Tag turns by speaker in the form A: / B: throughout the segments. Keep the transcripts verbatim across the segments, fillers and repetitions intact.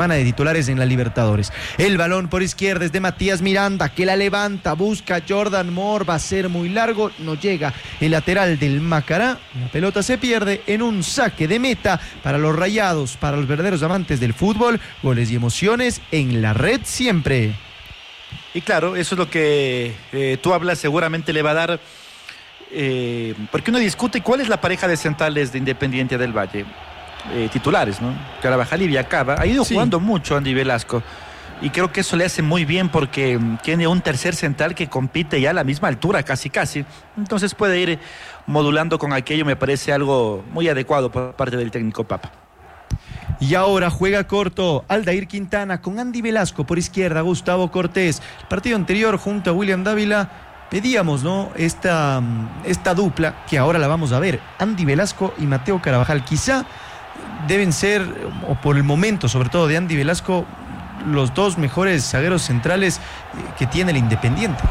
A: de titulares en la Libertadores. El balón por izquierda es de Matías Miranda, que la levanta, busca Jordan Moore, va a ser muy largo, no llega el lateral del Macará, la pelota se pierde en un saque de meta para los rayados, para los verdaderos amantes del fútbol, goles y emociones en la red siempre.
B: Y claro, eso es lo que eh, tú hablas, seguramente le va a dar, eh, porque uno discute cuál es la pareja de centrales de Independiente del Valle. Eh, titulares, ¿no? Carabajal y Viacaba. Ha ido sí. jugando mucho Andy Velasco y creo que eso le hace muy bien porque tiene un tercer central que compite ya a la misma altura, casi casi, entonces puede ir modulando con aquello. Me parece algo muy adecuado por parte del técnico Papa.
A: Y ahora juega corto Aldair Quintana con Andy Velasco por izquierda, Gustavo Cortés. El partido anterior junto a William Dávila pedíamos, ¿no? Esta, esta dupla que ahora la vamos a ver, Andy Velasco y Mateo Carabajal. Quizá deben ser, o por el momento, sobre todo de Andy Velasco, los dos mejores zagueros centrales que tiene el Independiente.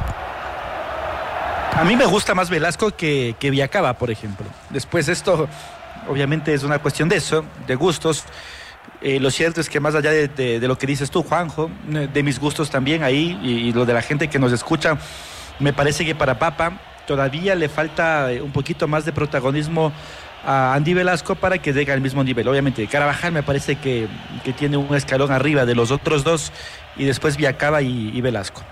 B: A mí me gusta más Velasco que, que Viacaba, por ejemplo. Después esto, obviamente es una cuestión de eso, de gustos. Eh, lo cierto es que más allá de, de, de lo que dices tú, Juanjo, de mis gustos también ahí, y, y lo de la gente que nos escucha, me parece que para Papa todavía le falta un poquito más de protagonismo a Andy Velasco para que llegue al mismo nivel. Obviamente Carabajal me parece que, que tiene un escalón arriba de los otros dos, y después Viacaba y, y Velasco.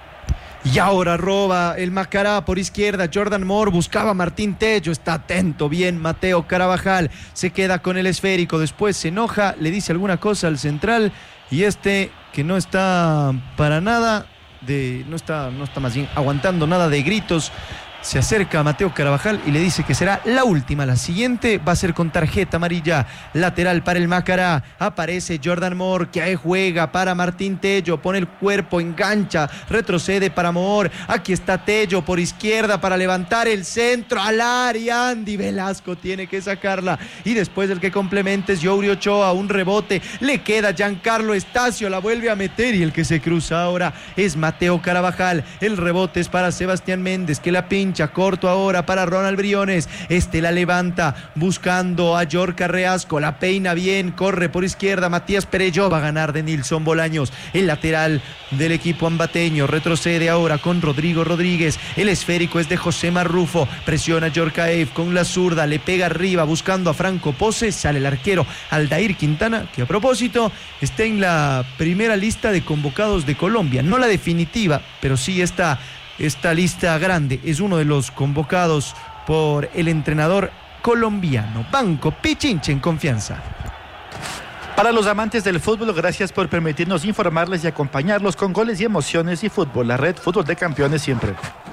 A: Y ahora roba el Macará por izquierda, Jordan Moore buscaba a Martín Tello, está atento bien Mateo Carabajal, se queda con el esférico, después se enoja, le dice alguna cosa al central, y este que no está para nada de, no está, no está más bien aguantando nada de gritos, se acerca a Mateo Carabajal y le dice que será la última. La siguiente va a ser con tarjeta amarilla. Lateral para el Macará. Aparece Jordan Moore, que ahí juega para Martín Tello. Pone el cuerpo, engancha, retrocede para Moore. Aquí está Tello por izquierda para levantar el centro al área. Andy Velasco tiene que sacarla. Y después el que complementa es Yuri Ochoa. Un rebote. Le queda Giancarlo Estacio. La vuelve a meter. Y el que se cruza ahora es Mateo Carabajal. El rebote es para Sebastián Méndez, que la pincha. Corto ahora para Ronald Briones, este la levanta buscando a Yorka Reasco, la peina bien, corre por izquierda Matías Pereyó, va a ganar de Nilson Bolaños, el lateral del equipo ambateño, retrocede ahora con Rodrigo Rodríguez, el esférico es de José Marrufo, presiona Yorkaev con la zurda, le pega arriba buscando a Franco Pose, sale el arquero Aldair Quintana, que a propósito está en la primera lista de convocados de Colombia, no la definitiva, pero sí está esta lista grande, es uno de los convocados por el entrenador colombiano. Banco Pichincha en confianza.
B: Para los amantes del fútbol, gracias por permitirnos informarles y acompañarlos con goles y emociones y fútbol. La red Fútbol de Campeones siempre.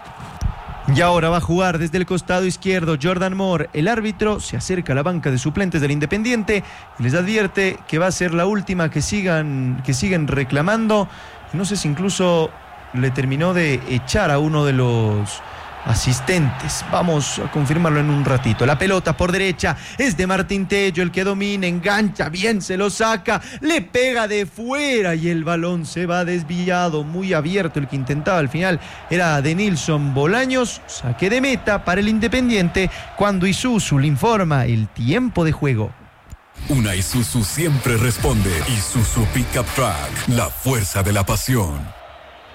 A: Y ahora va a jugar desde el costado izquierdo Jordan Moore. El árbitro se acerca a la banca de suplentes del Independiente y les advierte que va a ser la última que sigan, que siguen reclamando. No sé si incluso le terminó de echar a uno de los asistentes. Vamos a confirmarlo en un ratito. La pelota por derecha es de Martín Tello, el que domina, engancha, bien se lo saca, le pega de fuera y el balón se va desviado, muy abierto. El que intentaba al final era de Nilson Bolaños. Saque de meta para el Independiente cuando Isuzu le informa el tiempo de juego.
C: Una Isuzu siempre responde. Isuzu Pickup Truck, la fuerza de la pasión.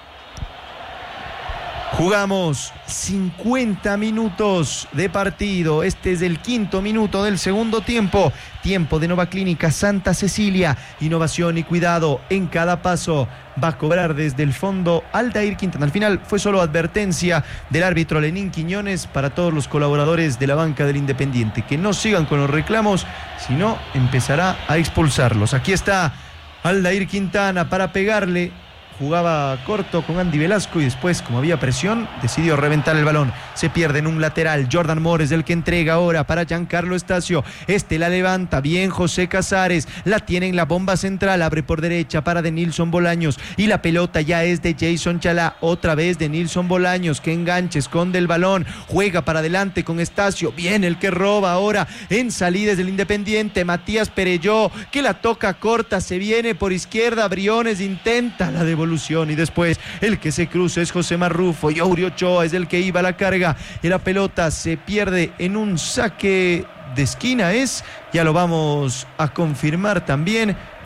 A: Jugamos cincuenta minutos de partido. Este es el quinto minuto del segundo tiempo. Tiempo de Nova Clínica Santa Cecilia. Innovación y cuidado en cada paso. Va a cobrar desde el fondo Aldair Quintana. Al final fue solo advertencia del árbitro Lenín Quiñones para todos los colaboradores de la banca del Independiente. Que no sigan con los reclamos, sino empezará a expulsarlos. Aquí está Aldair Quintana para pegarle. Jugaba corto con Andy Velasco y después, como había presión, decidió reventar el balón. Se pierde en un lateral. Jordan Moore es el que entrega ahora para Giancarlo Estacio. Este la levanta bien José Casares. La tiene en la bomba central. Abre por derecha para de Nilson Bolaños. Y la pelota ya es de Jason Chalá. Otra vez de Nilson Bolaños, que enganche, esconde el balón. Juega para adelante con Estacio. Bien el que roba ahora en salidas del Independiente. Matías Pereyó, que la toca corta. Se viene por izquierda. Briones intenta la devolución. Y después el que se cruza es José Marrufo. Y Yuri Ochoa es el que iba a la carga y la pelota se pierde en un saque de esquina. Es, ya lo vamos a confirmar también,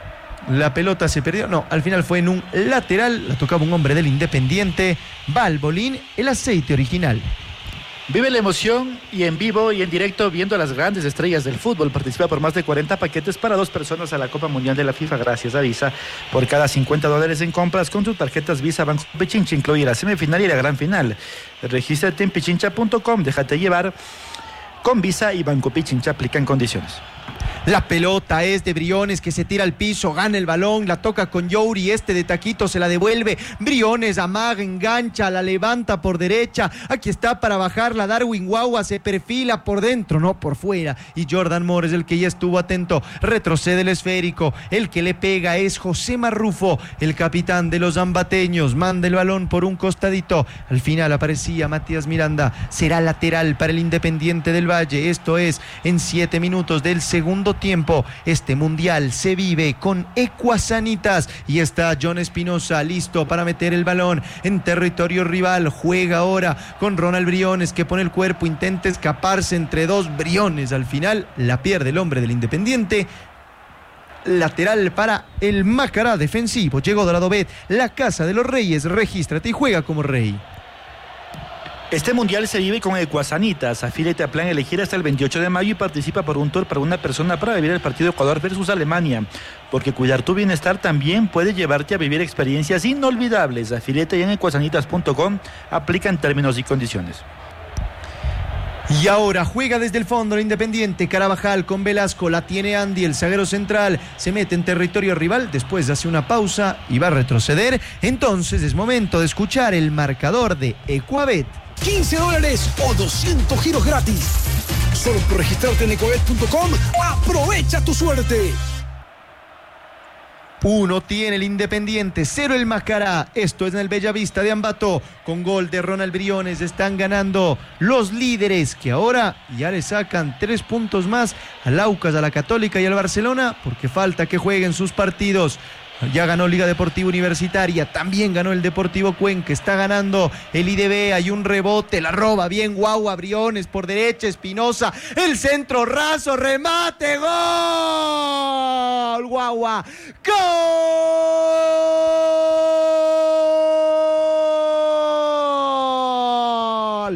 A: La pelota se perdió, no, al final fue en un lateral, la tocaba un hombre del Independiente. Balbolín, el aceite original.
B: Vive la emoción y en vivo y en directo viendo a las grandes estrellas del fútbol. Participa por más de cuarenta paquetes para dos personas a la Copa Mundial de la FIFA gracias a Visa. Por cada cincuenta dólares en compras con tus tarjetas Visa Banco Pichincha incluye la semifinal y la gran final. Regístrate en pichincha punto com, déjate llevar. Con Visa y Banco Pichincha aplican condiciones.
A: La pelota es de Briones, que se tira al piso, gana el balón, la toca con Youri, este de taquito se la devuelve. Briones amaga, engancha, la levanta por derecha. Aquí está para bajarla. Darwin Guagua se perfila por dentro, no por fuera. Y Jordan Moore es el que ya estuvo atento. Retrocede el esférico. El que le pega es José Marrufo, el capitán de los ambateños. Manda el balón por un costadito. Al final aparecía Matías Miranda. Será lateral para el Independiente del Valle. Esto es en siete minutos del segundo tiempo. Este mundial se vive con Ecuasanitas y está John Espinosa listo para meter el balón en territorio rival. Juega ahora con Ronald Briones, que pone el cuerpo, intenta escaparse entre dos. Briones al final la pierde el hombre del Independiente. Lateral para el Macará defensivo. Llegó Dorado Bet, la casa de los reyes. Regístrate y juega como rey.
B: Este mundial se vive con Ecuasanitas. Afíliate a plan elegir hasta el veintiocho de mayo y participa por un tour para una persona para vivir el partido Ecuador versus Alemania. Porque cuidar tu bienestar también puede llevarte a vivir experiencias inolvidables. Afíliate en ecuasanitas punto com. Aplican términos y condiciones.
A: Y ahora juega desde el fondo el Independiente. Carabajal con Velasco, la tiene Andy, el zaguero central. Se mete en territorio rival, después hace una pausa y va a retroceder. Entonces es momento de escuchar el marcador de Ecuabet.
D: quince dólares o doscientos giros gratis. Solo por registrarte en ecuabet punto com. ¡Aprovecha tu suerte!
A: Uno tiene el Independiente, cero el Macará. Esto es en el Bellavista de Ambato. Con gol de Ronald Briones están ganando los líderes, que ahora ya le sacan tres puntos más al Aucas, a la Católica y al Barcelona, porque falta que jueguen sus partidos. Ya ganó Liga Deportiva Universitaria, también ganó el Deportivo Cuenca, está ganando el I D B, hay un rebote, la roba bien Guagua, Briones por derecha, Espinosa, el centro raso, remate, gol, Guagua, gol,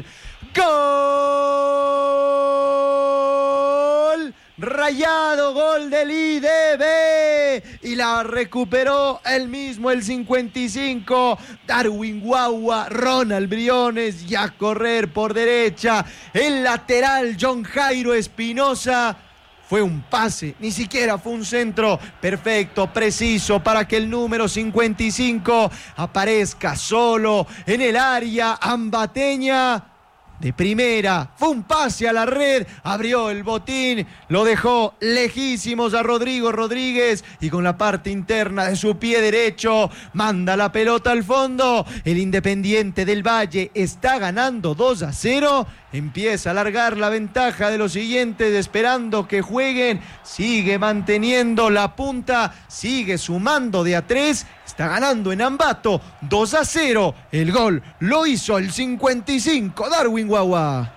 A: gol, Rayado, gol del I D B. Y la recuperó él mismo, el cincuenta y cinco, Darwin Guagua, Ronald Briones, y a correr por derecha, el lateral John Jairo Espinosa. Fue un pase, ni siquiera fue un centro, perfecto, preciso, para que el número cincuenta y cinco aparezca solo en el área ambateña. De primera, fue un pase a la red, abrió el botín, lo dejó lejísimos a Rodrigo Rodríguez y con la parte interna de su pie derecho manda la pelota al fondo. El Independiente del Valle está ganando dos a cero, empieza a alargar la ventaja de los siguientes esperando que jueguen, sigue manteniendo la punta, sigue sumando de a tres. Está ganando en Ambato dos a cero. El gol lo hizo el cincuenta y cinco, Darwin Guagua.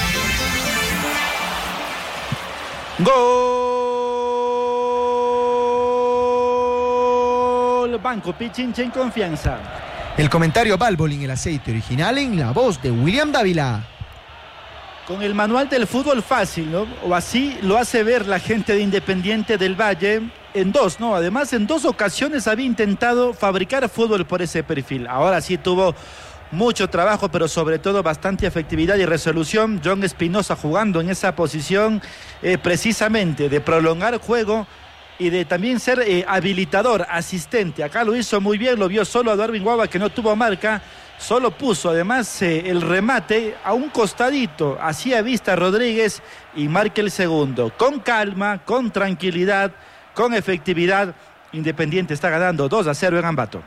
B: Gol Banco Pichincha en confianza.
A: El comentario Balbolín, el aceite original, en la voz de William Dávila.
B: Con el manual del fútbol fácil, ¿no? O así lo hace ver la gente de Independiente del Valle. En dos, ¿no? Además, en dos ocasiones había intentado fabricar fútbol por ese perfil. Ahora sí tuvo mucho trabajo, pero sobre todo bastante efectividad y resolución. John Espinosa jugando en esa posición eh, precisamente de prolongar juego y de también ser eh, habilitador, asistente. Acá lo hizo muy bien, lo vio solo a Darwin Guagua, que no tuvo marca. Solo puso además eh, el remate a un costadito, hacía vista Rodríguez y marca el segundo. Con calma, con tranquilidad, con efectividad, Independiente está ganando dos a cero en Ambato.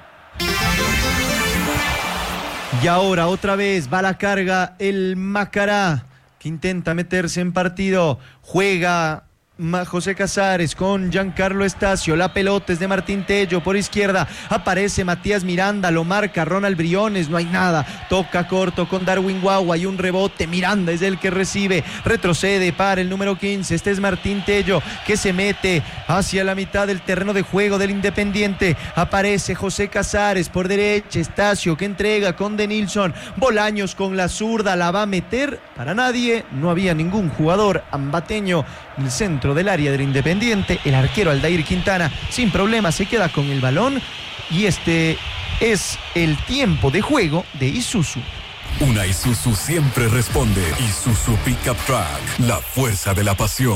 A: Y ahora otra vez va a la carga el Macará, que intenta meterse en partido, juega José Casares con Giancarlo Estacio, la pelota es de Martín Tello por izquierda, aparece Matías Miranda, lo marca Ronald Briones, no hay nada, toca corto con Darwin Guagua, hay un rebote, Miranda es el que recibe, retrocede para el número quince, este es Martín Tello que se mete hacia la mitad del terreno de juego del Independiente, aparece José Casares por derecha, Estacio que entrega con Denilson, Bolaños con la zurda, la va a meter para nadie, no había ningún jugador ambateño en el centro del área del Independiente, el arquero Aldair Quintana sin problema se queda con el balón y este es el tiempo de juego de Isuzu.
C: Una Isuzu siempre responde. Isuzu Pickup Truck, la fuerza de la pasión.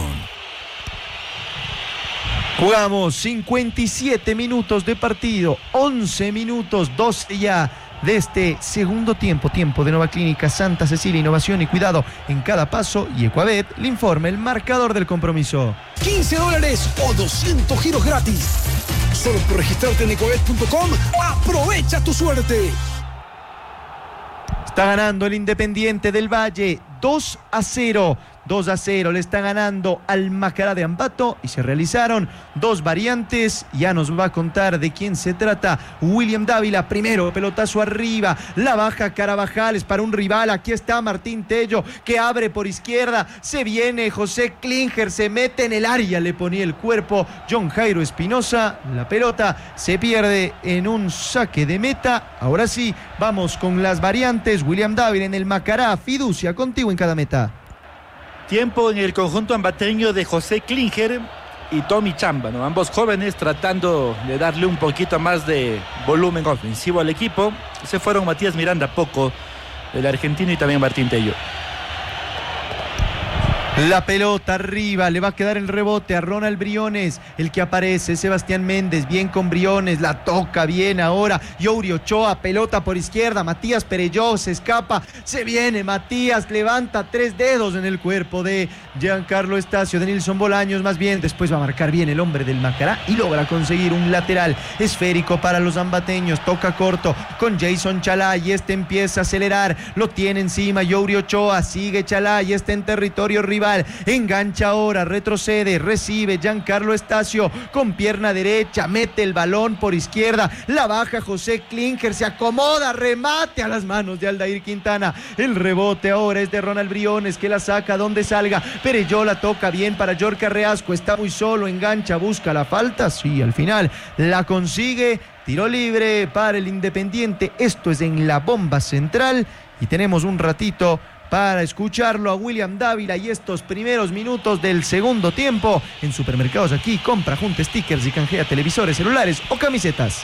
A: Jugamos cincuenta y siete minutos de partido, once minutos, doce ya de este segundo tiempo, tiempo de Nueva Clínica Santa Cecilia, innovación y cuidado en cada paso, y Ecuabet le informa el marcador del compromiso.
D: quince dólares o doscientos giros gratis. Solo por registrarte en ecuabet punto com, aprovecha tu suerte.
A: Está ganando el Independiente del Valle dos a cero. dos a cero le está ganando al Macará de Ambato y se realizaron dos variantes. Ya nos va a contar de quién se trata William Dávila. Primero, pelotazo arriba, la baja Carabajales para un rival. Aquí está Martín Tello que abre por izquierda. Se viene José Klinger, se mete en el área, le ponía el cuerpo John Jairo Espinosa. La pelota se pierde en un saque de meta. Ahora sí, vamos con las variantes. William Dávila en el Macará, fiducia contigo en cada meta.
B: Tiempo en el conjunto ambateño de José Klinger y Tommy Chamba, ¿no? Ambos jóvenes tratando de darle un poquito más de volumen ofensivo al equipo. Se fueron Matías Miranda, poco, el argentino, y también Martín Tello.
A: La pelota arriba, le va a quedar el rebote a Ronald Briones, el que aparece, Sebastián Méndez, bien con Briones, la toca bien ahora, Youri Ochoa, pelota por izquierda, Matías Perelló, se escapa, se viene Matías, levanta tres dedos en el cuerpo de Giancarlo Estacio, de Nilson Bolaños, más bien, después va a marcar bien el hombre del Macará y logra conseguir un lateral esférico para los ambateños, toca corto con Jason Chalá y este empieza a acelerar, lo tiene encima Youri Ochoa, sigue Chalá y está en territorio rival. Engancha ahora, retrocede, recibe Giancarlo Estacio con pierna derecha, mete el balón por izquierda, la baja José Klinger, se acomoda, remate a las manos de Aldair Quintana. El rebote ahora es de Ronald Briones que la saca donde salga. Perelló la toca bien para Yorka Reasco, está muy solo, engancha, busca la falta, sí, al final la consigue. Tiro libre para el Independiente. Esto es en la bomba central y tenemos un ratito para escucharlo a William Dávila y estos primeros minutos del segundo tiempo. En Supermercados Aquí, compra, junta stickers y canjea televisores, celulares o camisetas.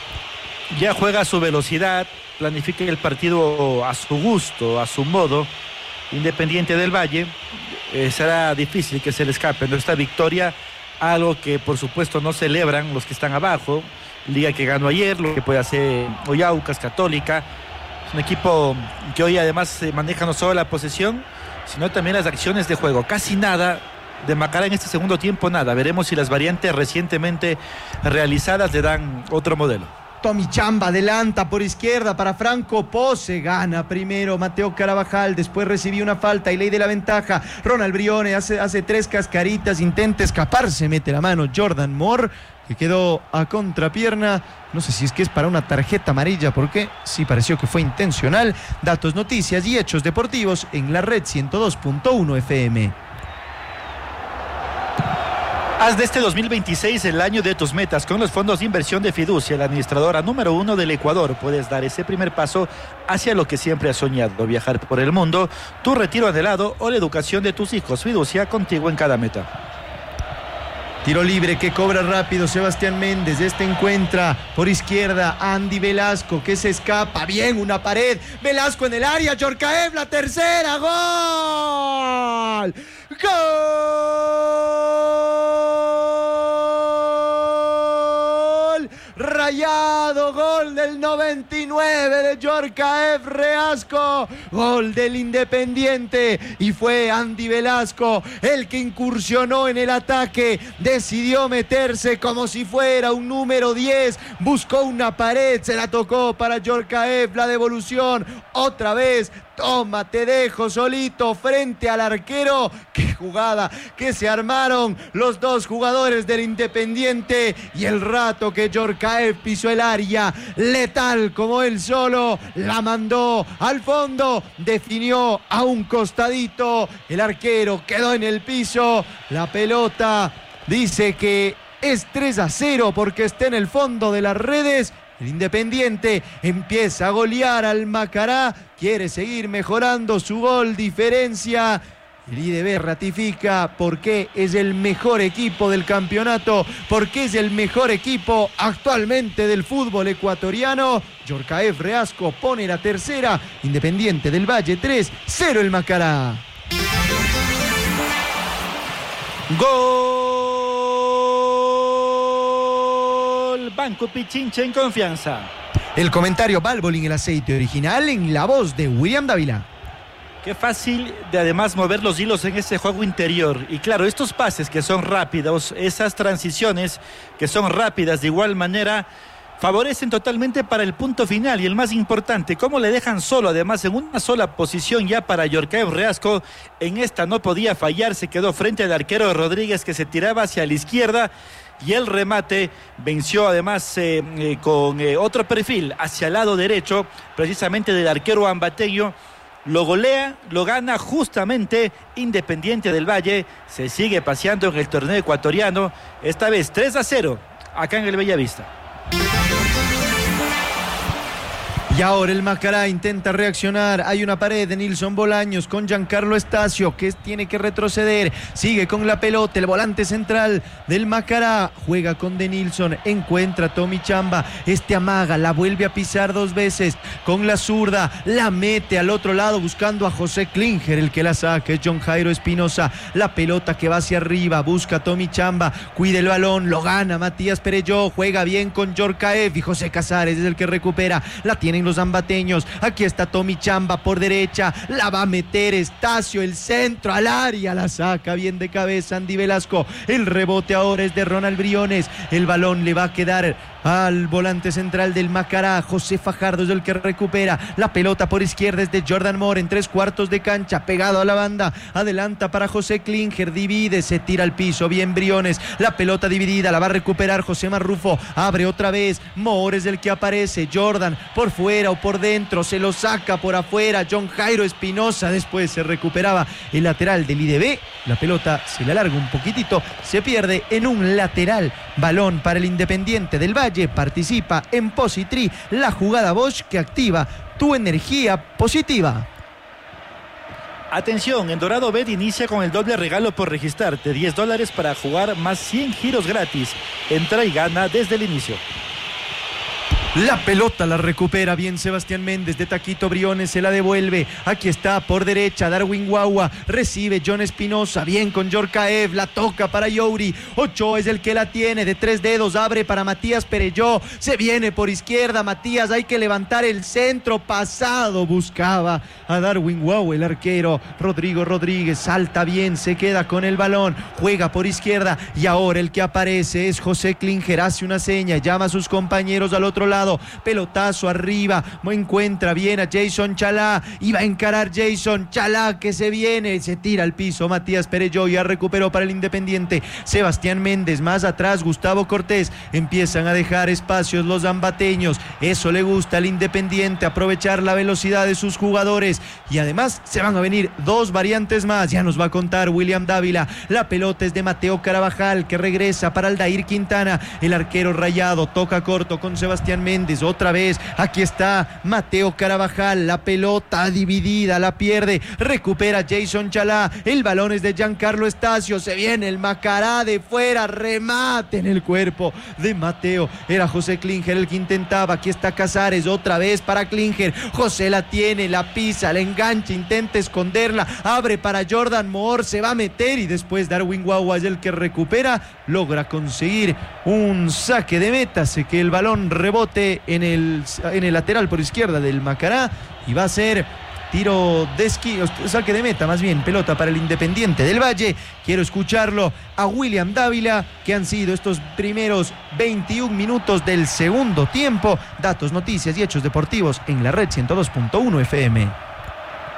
B: Ya juega a su velocidad, planifica el partido a su gusto, a su modo. Independiente del Valle, eh, será difícil que se le escape nuestra victoria, algo que por supuesto no celebran los que están abajo. Liga que ganó ayer, lo que puede hacer hoy Aucas, Católica. Un equipo que hoy además maneja no solo la posesión, sino también las acciones de juego. Casi nada de Macará en este segundo tiempo, nada. Veremos si las variantes recientemente realizadas le dan otro modelo.
A: Tommy Chamba adelanta por izquierda para Franco Pose, gana primero Mateo Carabajal, después recibió una falta y ley de la ventaja. Ronald Briones hace, hace tres cascaritas, intenta escaparse, mete la mano Jordan Moore, que quedó a contrapierna. No sé si es que es para una tarjeta amarilla, porque sí pareció que fue intencional. Datos, noticias y hechos deportivos en la red ciento dos punto uno F M.
B: Haz de este dos mil veintiséis el año de tus metas con los fondos de inversión de Fiducia, la administradora número uno del Ecuador. Puedes dar ese primer paso hacia lo que siempre has soñado, viajar por el mundo, tu retiro anhelado o la educación de tus hijos. Fiducia, contigo en cada meta.
A: Tiro libre que cobra rápido Sebastián Méndez. Este encuentra por izquierda a Andy Velasco que se escapa. Bien, una pared. Velasco en el área. Yorkaev, la tercera. ¡Gol! ¡Gol! Rayado, gol del noventa y nueve de Yorkaev Reasco, gol del Independiente, y fue Andy Velasco el que incursionó en el ataque, decidió meterse como si fuera un número diez, buscó una pared, se la tocó para Yorkaev, la devolución, otra vez Toma, te dejo solito frente al arquero. Qué jugada que se armaron los dos jugadores del Independiente, y el rato que Djorkaeff pisó el área, letal como él solo, la mandó al fondo, definió a un costadito, el arquero quedó en el piso, la pelota dice que es tres a cero porque está en el fondo de las redes. El Independiente empieza a golear al Macará, quiere seguir mejorando su gol diferencia. El I D B ratifica por qué es el mejor equipo del campeonato, porque es el mejor equipo actualmente del fútbol ecuatoriano. Djorkaeff Reasco pone la tercera, Independiente del Valle tres, cero el Macará.
B: Gol Banco Pichincha en confianza.
A: El comentario Valvoline, el aceite original, en la voz de William Dávila.
B: Qué fácil de además mover los hilos en ese juego interior. Y claro, estos pases que son rápidos, esas transiciones que son rápidas de igual manera, favorecen totalmente para el punto final. Y el más importante, cómo le dejan solo, además en una sola posición ya para Djorkaeff Reasco. En esta no podía fallar, se quedó frente al arquero Rodríguez, que se tiraba hacia la izquierda. Y el remate venció además eh, eh, con eh, otro perfil hacia el lado derecho, precisamente del arquero ambateño. Lo golea, lo gana justamente Independiente del Valle. Se sigue paseando en el torneo ecuatoriano. Esta vez tres a cero acá en el Bellavista.
A: Y ahora el Macará intenta reaccionar. Hay una pared de Nilson Bolaños con Giancarlo Estacio, que tiene que retroceder. Sigue con la pelota el volante central del Macará. Juega con Denilson. Encuentra a Tommy Chamba. Este amaga, la vuelve a pisar dos veces. Con la zurda, la mete al otro lado buscando a José Klinger. El que la saca es John Jairo Espinosa. La pelota que va hacia arriba. Busca a Tommy Chamba. Cuida el balón. Lo gana Matías Perelló. Juega bien con Djorkaeff. Y José Casares es el que recupera. La tienen los ambateños. Aquí está Tommy Chamba por derecha, la va a meter Estacio, el centro al área, la saca bien de cabeza Andy Velasco. El rebote ahora es de Ronald Briones, el balón le va a quedar al volante central del Macará. José Fajardo es el que recupera la pelota por izquierda, es de Jordan Moore en tres cuartos de cancha, pegado a la banda, adelanta para José Klinger, divide, se tira al piso, bien Briones, la pelota dividida, la va a recuperar José Marrufo, abre otra vez, Moore es el que aparece, Jordan por fuera o por dentro, se lo saca por afuera, John Jairo Espinosa, después se recuperaba el lateral del I D B, la pelota se le alarga un poquitito, se pierde en un lateral, balón para el Independiente del Valle, participa en Positri, la jugada Bosch que activa tu energía positiva.
B: Atención, en Dorado Bet inicia con el doble regalo por registrarte, diez dólares para jugar más cien giros gratis, entra y gana desde el inicio.
A: La pelota la recupera bien Sebastián Méndez, de taquito Briones se la devuelve, aquí está por derecha Darwin Guagua, recibe John Espinosa, bien con Djorkaeff, la toca para Youri, Ochoa es el que la tiene, de tres dedos abre para Matías Perelló, se viene por izquierda Matías, hay que levantar el centro, pasado, buscaba a Darwin Guagua el arquero, Rodrigo Rodríguez salta bien, se queda con el balón, juega por izquierda y ahora el que aparece es José Klinger, hace una seña, llama a sus compañeros al otro lado, pelotazo arriba, encuentra bien a Jason Chalá, iba a encarar Jason Chalá que se viene, se tira al piso Matías Perelló, ya recuperó para el Independiente Sebastián Méndez, más atrás Gustavo Cortés, empiezan a dejar espacios los ambateños, eso le gusta al Independiente, aprovechar la velocidad de sus jugadores y además se van a venir dos variantes más, ya nos va a contar William Dávila, la pelota es de Mateo Carabajal que regresa para Aldair Quintana, el arquero rayado, toca corto con Sebastián Méndez, otra vez, aquí está Mateo Carabajal, la pelota dividida, la pierde, recupera Jason Chalá, el balón es de Giancarlo Estacio, se viene el Macará de fuera, remate en el cuerpo de Mateo, era José Klinger el que intentaba, aquí está Casares, otra vez para Klinger, José la tiene, la pisa, la engancha, intenta esconderla, abre para Jordan Moore, se va a meter y después Darwin Guagua es el que recupera, logra conseguir un saque de meta, hace que el balón rebote en el, en el lateral por izquierda del Macará y va a ser tiro de esquí, saque de meta más bien, pelota para el Independiente del Valle. Quiero escucharlo a William Dávila, que han sido estos primeros veintiún minutos del segundo tiempo. Datos, noticias y hechos deportivos en la red ciento dos punto uno F M.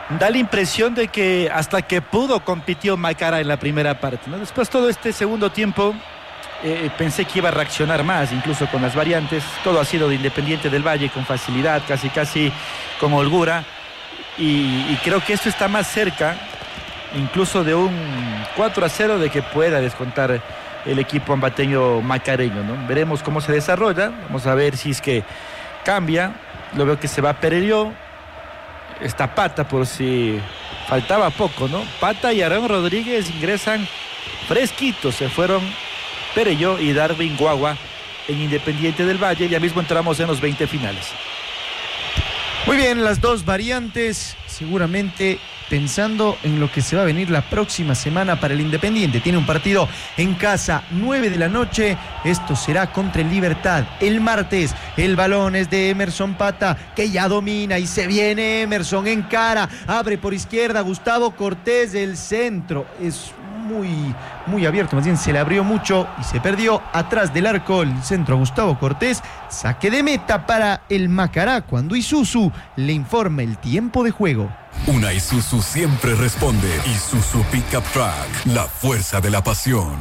B: Da la impresión de que hasta que pudo compitió Macará en la primera parte, ¿no? Después todo este segundo tiempo eh, pensé que iba a reaccionar más, incluso con las variantes. Todo ha sido de Independiente del Valle con facilidad, casi casi con holgura. Y, y creo que esto está más cerca incluso de un cuatro a cero de que pueda descontar el equipo ambateño macareño, ¿no? Veremos cómo se desarrolla, vamos a ver si es que cambia. Lo veo que se va Pereyó, está Pata por si faltaba poco, ¿no? Pata y Aarón Rodríguez ingresan fresquitos, se fueron Pereyó y Darwin Guagua en Independiente del Valle. Ya mismo entramos en los veinte finales.
A: Muy bien, las dos variantes, seguramente pensando en lo que se va a venir la próxima semana para el Independiente. Tiene un partido en casa, nueve de la noche. Esto será contra el Libertad. El martes, el balón es de Emerson Pata, que ya domina y se viene Emerson en cara. Abre por izquierda Gustavo Cortés del centro. Es muy, muy abierto, más bien se le abrió mucho y se perdió atrás del arco el centro a Gustavo Cortés. Saque de meta para el Macará cuando Isuzu le informa el tiempo de juego.
C: Una Isuzu siempre responde. Isuzu Pickup Truck, la fuerza de la pasión.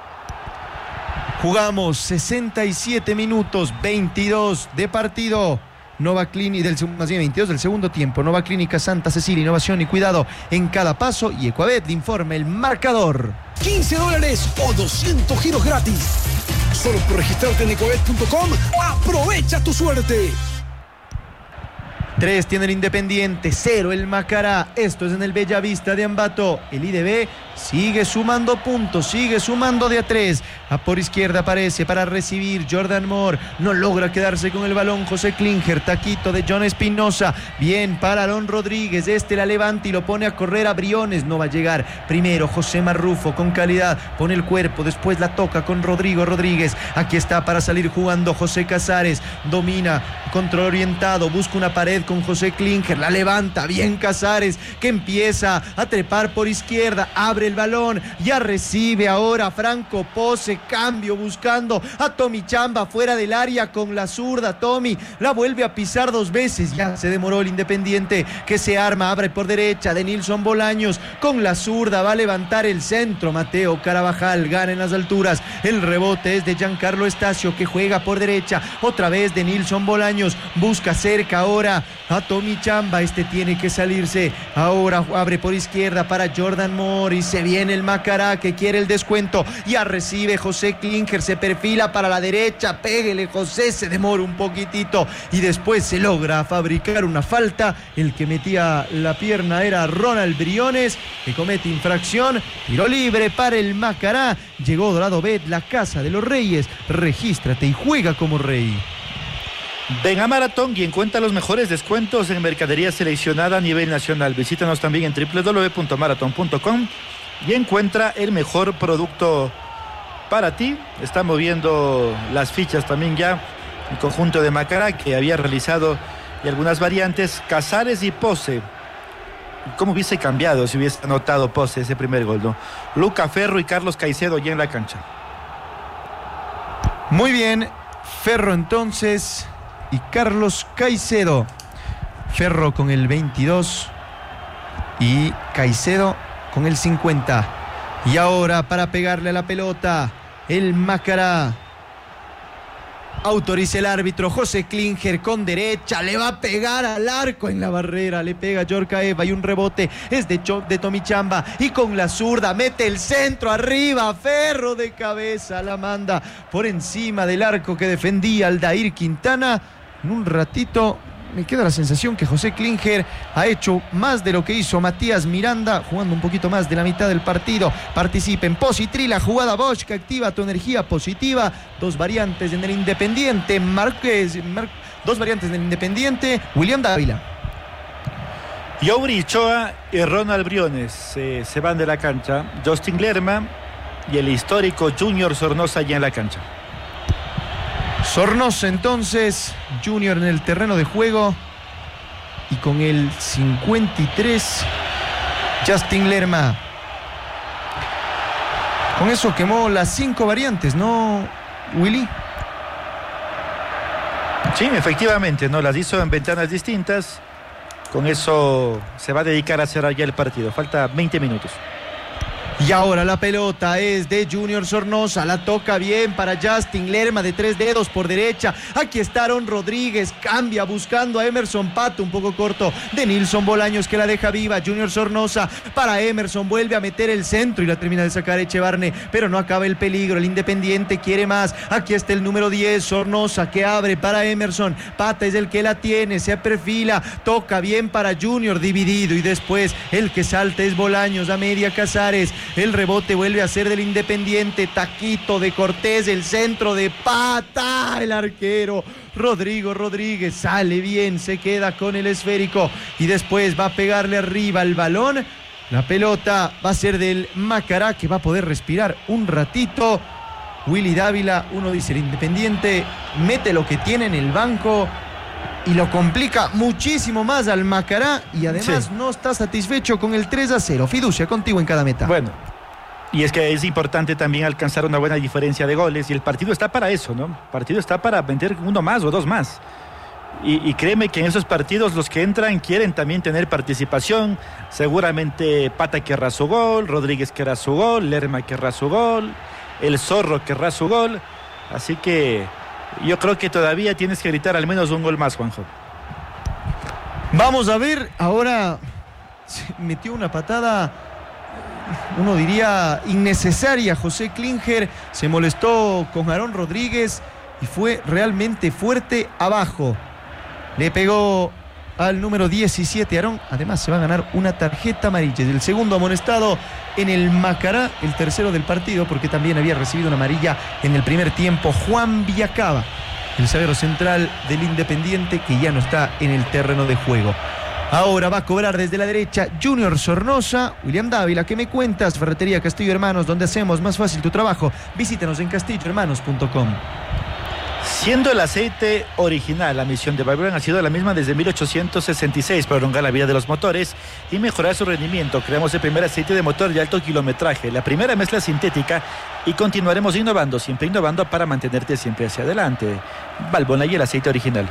A: Jugamos sesenta y siete minutos, veintidós de partido. Nova Clínica, del, más bien veintidós del segundo tiempo. Nova Clínica Santa Cecilia, innovación y cuidado en cada paso. Y Ecuabet le informa el marcador.
D: quince dólares o doscientos giros gratis. Solo por registrarte en ecuabet punto com. Aprovecha tu suerte.
A: Tres tiene el Independiente, cero el Macará. Esto es en el Bellavista de Ambato. El I D B sigue sumando puntos, sigue sumando de a tres. A por izquierda aparece para recibir Jordan Moore. No logra quedarse con el balón José Klinger. Taquito de John Espinosa. Bien para Aarón Rodríguez. Este la levanta y lo pone a correr a Briones. No va a llegar. Primero José Marrufo con calidad. Pone el cuerpo, después la toca con Rodrigo Rodríguez. Aquí está para salir jugando José Casares. Domina, control orientado. Busca una pared con José Klinger, la levanta bien Casares, que empieza a trepar por izquierda, abre el balón, ya recibe ahora Franco Pose, cambio buscando a Tommy Chamba fuera del área con la zurda. Tommy la vuelve a pisar dos veces, ya se demoró el Independiente, que se arma, abre por derecha de Nilson Bolaños con la zurda, va a levantar el centro. Mateo Carabajal gana en las alturas, el rebote es de Giancarlo Estacio, que juega por derecha, otra vez de Nilson Bolaños, busca cerca ahora a Tommy Chamba. Este tiene que salirse, ahora abre por izquierda para Jordan Moore y se viene el Macará, que quiere el descuento, ya recibe José Klinger, se perfila para la derecha, péguele José, se demora un poquitito y después se logra fabricar una falta. El que metía la pierna era Ronald Briones, que comete infracción. Tiro libre para el Macará. Llegó Dorado Bet, la casa de los reyes. Regístrate y juega como rey.
B: Ven a Maratón y encuentra los mejores descuentos en mercadería seleccionada a nivel nacional. Visítanos también en doble u doble u doble u punto marathon punto com y encuentra el mejor producto para ti. Está moviendo las fichas también ya el conjunto de Macará, que había realizado y algunas variantes. Casares y Pose. ¿Cómo hubiese cambiado si hubiese anotado Pose ese primer gol, no? Luca Ferro y Carlos Caicedo ya en la cancha.
A: Muy bien, Ferro entonces y Carlos Caicedo. Ferro con el veintidós y Caicedo con el cincuenta. Y ahora para pegarle a la pelota, el Macará. Autoriza el árbitro, José Klinger con derecha, le va a pegar al arco en la barrera, le pega Yorka Eva y un rebote es de, Cho, de Tommy Chamba y con la zurda mete el centro arriba, Ferro de cabeza, la manda por encima del arco que defendía Aldair Quintana. En un ratito me queda la sensación que José Klinger ha hecho más de lo que hizo Matías Miranda, jugando un poquito más de la mitad del partido. Participa en Positril, jugada Bosch, que activa tu energía positiva. Dos variantes en el Independiente, Márquez, Mar... dos variantes en el Independiente, William Dávila.
B: Yobri Ochoa y Ronald Briones eh, se van de la cancha. Justin Lerma y el histórico Junior Sornosa ya en la cancha.
A: Sornosa entonces, Junior en el terreno de juego y con el cincuenta y tres Justin Lerma. Con eso quemó las cinco variantes, ¿no, Willy?
B: Sí, efectivamente, ¿no? Las hizo en ventanas distintas. con eso se va a dedicar a cerrar ya el partido. Falta veinte minutos.
A: Y ahora la pelota es de Junior Sornosa, la toca bien para Justin Lerma de tres dedos por derecha. Aquí está Aaron Rodríguez, cambia buscando a Emerson Pato, un poco corto de Nilson Bolaños que la deja viva. Junior Sornosa para Emerson, vuelve a meter el centro y la termina de sacar Echevarne, pero no acaba el peligro. El Independiente quiere más. Aquí está el número diez, Sornosa, que abre para Emerson. Pata es el que la tiene, se perfila, toca bien para Junior, dividido, y después el que salta es Bolaños a media Casares. El rebote vuelve a ser del Independiente. Taquito de Cortés, el centro de Pata. El arquero Rodrigo Rodríguez sale bien, se queda con el esférico y después va a pegarle arriba al balón. La pelota va a ser del Macará, que va a poder respirar un ratito. Willy Dávila, uno dice, el Independiente mete lo que tiene en el banco y lo complica muchísimo más al Macará, y además sí, no está satisfecho con el tres a cero. Fiducia contigo en cada meta.
B: Bueno, y es que es importante también alcanzar una buena diferencia de goles, y el partido está para eso, ¿no? El partido está para meter uno más o dos más. Y, y créeme que en esos partidos los que entran quieren también tener participación. Seguramente Pata querrá su gol, Rodríguez querrá su gol, Lerma querrá su gol, el Zorro querrá su gol. Así que yo creo que todavía tienes que gritar al menos un gol más, Juanjo.
A: Vamos a ver, ahora metió una patada, uno diría innecesaria, José Klinger. Se molestó con Aaron Rodríguez y fue realmente fuerte abajo. Le pegó al número diecisiete, Aarón. Además se va a ganar una tarjeta amarilla. Es el segundo amonestado en el Macará, el tercero del partido, porque también había recibido una amarilla en el primer tiempo Juan Villacaba, el zaguero central del Independiente, que ya no está en el terreno de juego. Ahora va a cobrar desde la derecha Junior Sornosa. William Dávila, ¿qué me cuentas? Ferretería Castillo Hermanos, donde hacemos más fácil tu trabajo. Visítanos en castillo hermanos punto com.
B: Siendo el aceite original, la misión de Valvoline ha sido la misma desde mil ochocientos sesenta y seis, prolongar la vida de los motores y mejorar su rendimiento. Creamos el primer aceite de motor de alto kilometraje, la primera mezcla sintética, y continuaremos innovando, siempre innovando para mantenerte siempre hacia adelante. Valvoline y el aceite original.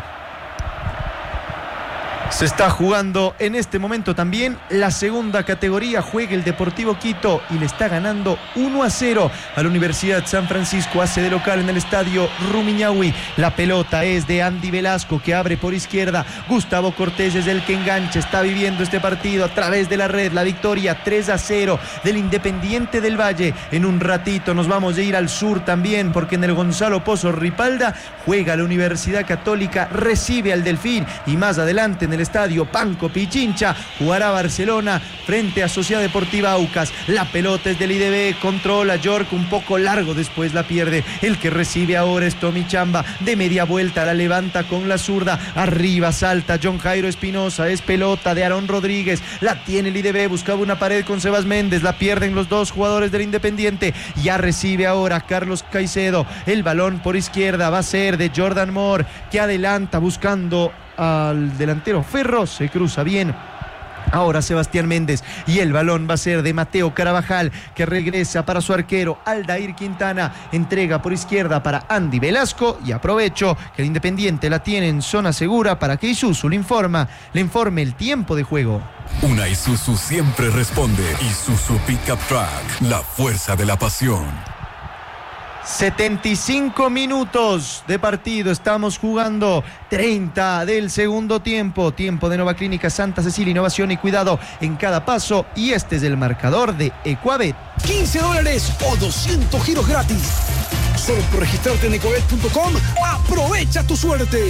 A: Se está jugando en este momento también la segunda categoría. Juega el Deportivo Quito y le está ganando uno a cero a la Universidad San Francisco. Hace de local en el estadio Rumiñahui. La pelota es de Andy Velasco, que abre por izquierda. Gustavo Cortés es el que engancha. Está viviendo este partido a través de la red. La victoria tres a cero del Independiente del Valle. En un ratito nos vamos a ir al sur también, porque en el Gonzalo Pozo Ripalda juega la Universidad Católica, recibe al Delfín, y más adelante en el estadio Panco Pichincha jugará Barcelona frente a Sociedad Deportiva Aucas. La pelota es del I D B, controla York, un poco largo, después la pierde. El que recibe ahora es Tommy Chamba, de media vuelta la levanta con la zurda, arriba salta John Jairo Espinosa, es pelota de Aaron Rodríguez, la tiene el I D B, buscaba una pared con Sebas Méndez, la pierden los dos jugadores del Independiente. Ya recibe ahora Carlos Caicedo, el balón por izquierda va a ser de Jordan Moore, que adelanta buscando al delantero Ferro, se cruza bien ahora Sebastián Méndez, y el balón va a ser de Mateo Carabajal, que regresa para su arquero Aldair Quintana, entrega por izquierda para Andy Velasco, y aprovecho que el Independiente la tiene en zona segura para que Isuzu le informa, le informe el tiempo de juego.
C: Una Isuzu siempre responde. Isuzu Pickup Truck, la fuerza de la pasión.
A: setenta y cinco minutos de partido, estamos jugando, treinta del segundo tiempo, tiempo de Nova Clínica Santa Cecilia, innovación y cuidado en cada paso, y este es el marcador de Ecuabet.
D: quince dólares o doscientos giros gratis. Solo por registrarte en ecobet punto com, aprovecha tu suerte.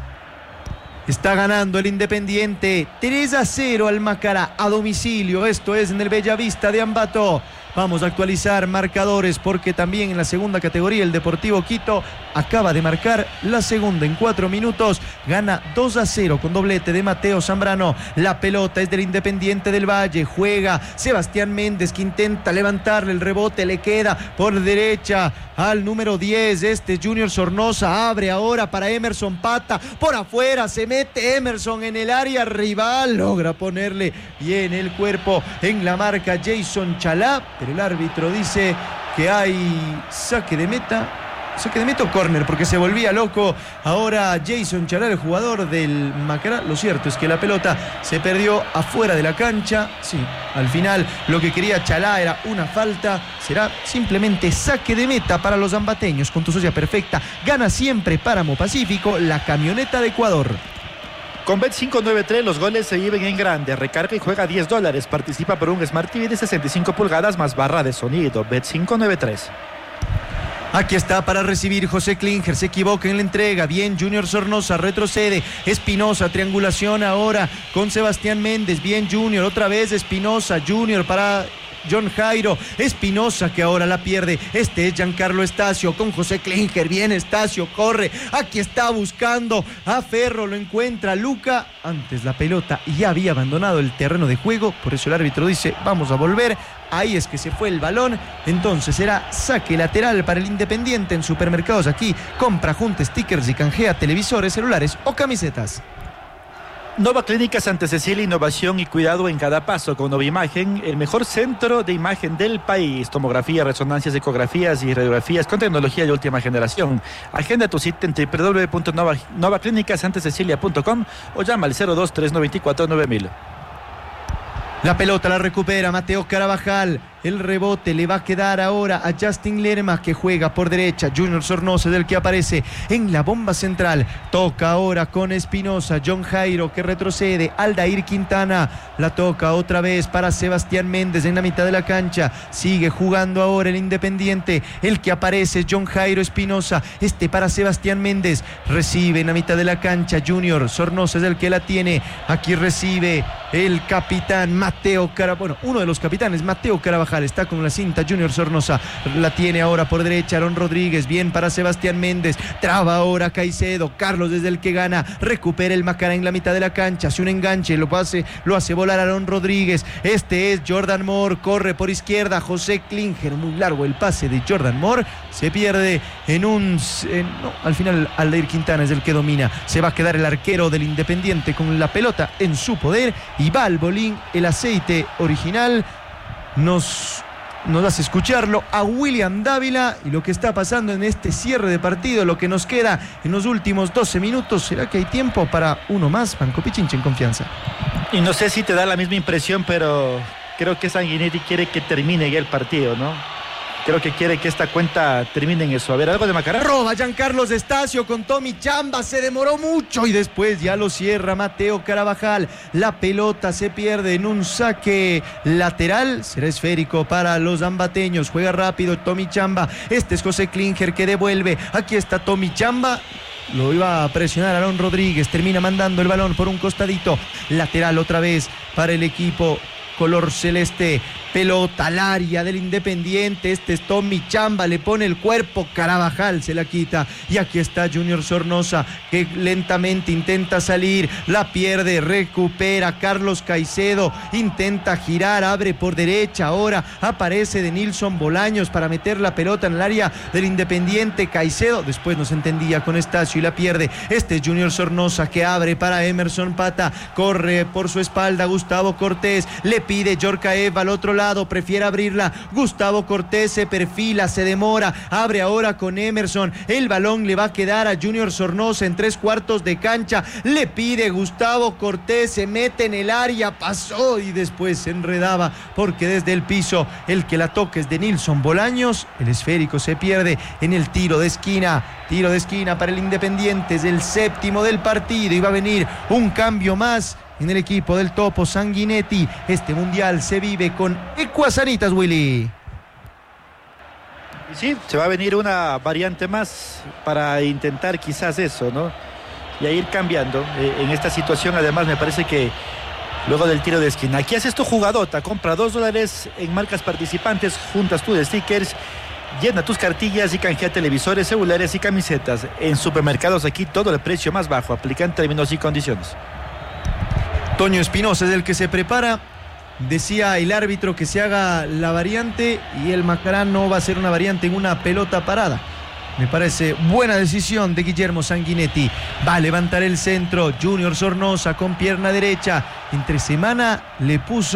A: Está ganando el Independiente tres a cero al Macará a domicilio, esto es en el Bellavista de Ambato. Vamos a actualizar marcadores, porque también en la segunda categoría el Deportivo Quito acaba de marcar la segunda en cuatro minutos. Gana dos a cero con doblete de Mateo Zambrano. La pelota es del Independiente del Valle. Juega Sebastián Méndez, que intenta levantarle el rebote. Le queda por derecha al número diez. Este Junior Sornosa abre ahora para Emerson Pata. Por afuera se mete Emerson en el área rival. Logra ponerle bien el cuerpo en la marca Jason Chalá. El árbitro dice que hay saque de meta saque de meta o córner, porque se volvía loco ahora Jason Chalá, el jugador del Macará. Lo cierto es que la pelota se perdió afuera de la cancha. Sí, al final lo que quería Chalá era una falta. Será simplemente saque de meta para los ambateños. Con tu socia perfecta, gana siempre Páramo Pacífico, la camioneta de Ecuador.
B: Con Bet cinco nueve tres los goles se viven en grande. Recarga y juega diez dólares. Participa por un Smart T V de sesenta y cinco pulgadas más barra de sonido. Bet cinco nueve tres.
A: Aquí está para recibir José Klinger, se equivoca en la entrega, bien Junior Sornosa, retrocede, Espinosa, triangulación ahora con Sebastián Méndez, bien Junior, otra vez Espinosa, Junior para John Jairo, Espinosa que ahora la pierde, este es Giancarlo Estacio con José Klinger, bien Estacio, corre, aquí está buscando a Ferro, lo encuentra Luca, antes la pelota y ya había abandonado el terreno de juego, por eso el árbitro dice vamos a volver, ahí es que se fue el balón, entonces será saque lateral para el Independiente. En supermercados aquí, compra, junta stickers y canjea televisores, celulares o camisetas.
B: Nova Clínica Santa Cecilia, innovación y cuidado en cada paso. Con Nova Imagen, el mejor centro de imagen del país. Tomografía, resonancias, ecografías y radiografías con tecnología de última generación. Agenda tu cita en doble u doble u doble u punto nova clínica santa cecilia punto com o llama al cero dos tres nueve cuatro nueve mil.
A: La pelota la recupera Mateo Carabajal. El rebote le va a quedar ahora a Justin Lerma, que juega por derecha. Junior Sornosa es el que aparece en la bomba central. Toca ahora con Espinosa. John Jairo que retrocede. Aldair Quintana la toca otra vez para Sebastián Méndez en la mitad de la cancha. Sigue jugando ahora el Independiente. El que aparece es John Jairo Espinosa. Este para Sebastián Méndez. Recibe en la mitad de la cancha Junior Sornosa es el que la tiene. Aquí recibe el capitán Mateo Carabajal. Bueno, uno de los capitanes, Mateo Carabajal. Está con la cinta Junior Sornosa, la tiene ahora por derecha Aaron Rodríguez, bien para Sebastián Méndez, traba ahora Caicedo, Carlos desde el que gana, recupera el Macará en la mitad de la cancha, hace un enganche, lo hace, lo hace volar Aaron Rodríguez, este es Jordan Moore, corre por izquierda José Klinger, muy largo el pase de Jordan Moore, se pierde en un, en, no, al final Aldair Quintana es el que domina, se va a quedar el arquero del Independiente con la pelota en su poder y va al bolín el aceite original. Nos, nos hace escucharlo a William Dávila y lo que está pasando en este cierre de partido, lo que nos queda en los últimos doce minutos. ¿Será que hay tiempo para uno más? Banco Pichincha en confianza.
B: Y no sé si te da la misma impresión, pero creo que Sanguinetti quiere que termine ya el partido, ¿no? Creo que quiere que esta cuenta termine en eso. A ver, algo de Macará.
A: Roba Giancarlos Estacio con Tommy Chamba. Se demoró mucho y después ya lo cierra Mateo Carabajal. La pelota se pierde en un saque lateral. Será esférico para los ambateños. Juega rápido Tommy Chamba. Este es José Klinger que devuelve. Aquí está Tommy Chamba. Lo iba a presionar Aaron Rodríguez. Termina mandando el balón por un costadito. Lateral otra vez para el equipo color celeste. Pelota al área del Independiente. Este es Tommy Chamba, le pone el cuerpo, Carabajal se la quita y aquí está Junior Sornosa que lentamente intenta salir, la pierde, recupera Carlos Caicedo, intenta girar, abre por derecha, ahora aparece de Nilson Bolaños para meter la pelota en el área del Independiente. Caicedo después no se entendía con Estacio y la pierde. Este es Junior Sornosa que abre para Emerson Pata, corre por su espalda Gustavo Cortés, le pide Yorcaev al otro lado, prefiere abrirla, Gustavo Cortés se perfila, se demora, abre ahora con Emerson, el balón le va a quedar a Junior Sornosa en tres cuartos de cancha, le pide Gustavo Cortés, se mete en el área, pasó y después se enredaba porque desde el piso el que la toca es de Nilson Bolaños, el esférico se pierde en el tiro de esquina, tiro de esquina para el Independiente, es el séptimo del partido y va a venir un cambio más en el equipo del Topo Sanguinetti. Este mundial se vive con Ecuasanitas, Willy.
B: Sí, se va a venir una variante más para intentar quizás eso, ¿no? Y a ir cambiando eh, en esta situación. Además me parece que luego del tiro de esquina, aquí haces tu jugadota, compra dos dólares en marcas participantes, juntas tus stickers, llena tus cartillas y canjea televisores, celulares y camisetas. En supermercados aquí todo el precio más bajo, aplican términos y condiciones.
A: Toño Espinosa es el que se prepara. Decía el árbitro que se haga la variante y el Macará no va a ser una variante en una pelota parada. Me parece buena decisión de Guillermo Sanguinetti. Va a levantar el centro Junior Sornosa con pierna derecha. Entre semana le puso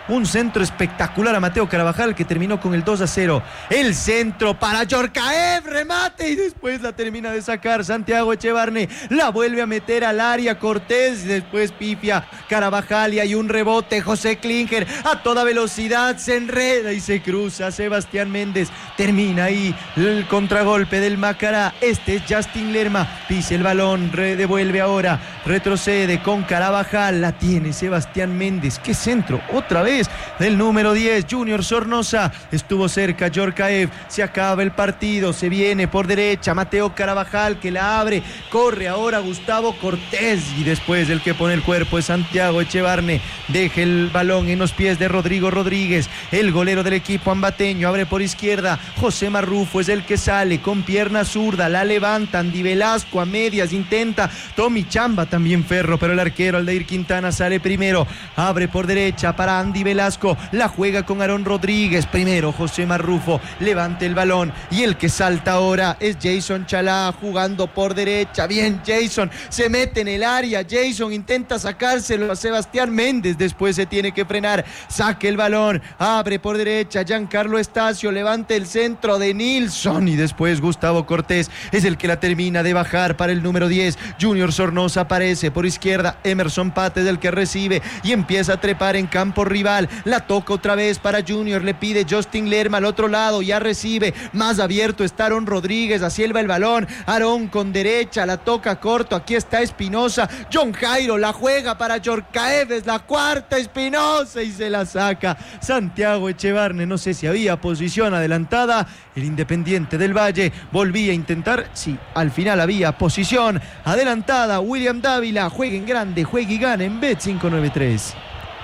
A: un centro espectacular a Mateo Carabajal que terminó con el dos a cero. El centro para Djorkaeff, remate y después la termina de sacar Santiago Echevarne, la vuelve a meter al área Cortés, después pifia Carabajal y hay un rebote. José Klinger a toda velocidad se enreda y se cruza. Sebastián Méndez termina ahí el contragolpe del Macará. Este es Justin Lerma, pisa el balón, devuelve ahora, retrocede con Carabajal, la tiene Sebastián Méndez. Qué centro, otra vez del número diez, Junior Sornosa, estuvo cerca Djorkaeff, se acaba el partido, se viene por derecha Mateo Carabajal que la abre, corre ahora Gustavo Cortés y después el que pone el cuerpo es Santiago Echevarne, deja el balón en los pies de Rodrigo Rodríguez, el golero del equipo ambateño, abre por izquierda, José Marrufo es el que sale con pierna zurda, la levanta Andy Velasco a medias, intenta Tommy Chamba, también Ferro, pero el arquero Aldair Quintana sale primero, abre por derecha para Andy Velasco, la juega con Aarón Rodríguez, primero José Marrufo, levanta el balón y el que salta ahora es Jason Chalá jugando por derecha, bien Jason, se mete en el área, Jason intenta sacárselo a Sebastián Méndez, después se tiene que frenar, saque el balón, abre por derecha, Giancarlo Estacio, levanta el centro de Nilsson y después Gustavo Cortés es el que la termina de bajar para el número diez, Junior Sornosa aparece por izquierda, Emerson Pate es el que recibe y empieza a trepar en campo rival, la toca otra vez para Junior, le pide Justin Lerma al otro lado, ya recibe, más abierto está Aarón Rodríguez, así elva el balón, Aarón con derecha, la toca corto, aquí está Espinosa, John Jairo la juega para Djorkaeff, es la cuarta Espinosa y se la saca Santiago Echevarne, no sé si había posición adelantada, el Independiente del Valle volvía a intentar, sí, al final había posición adelantada, William Dávila, juegue en grande, juegue y gane en Bet cinco nueve tres.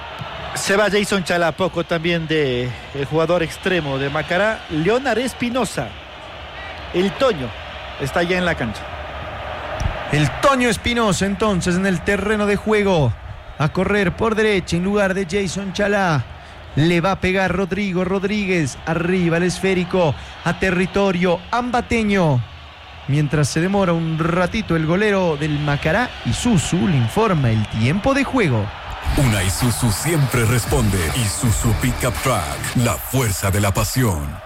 B: Se va Jason Chalá, poco también de el jugador extremo de Macará, Leonard Espinosa, el Toño, está ya en la cancha.
A: El Toño Espinosa entonces en el terreno de juego, a correr por derecha en lugar de Jason Chalá. Le va a pegar Rodrigo Rodríguez, arriba el esférico, a territorio ambateño. Mientras se demora un ratito el golero del Macará, Isuzu le informa el tiempo de juego.
C: Una Isuzu siempre responde. Isuzu Pickup Truck, la fuerza de la pasión.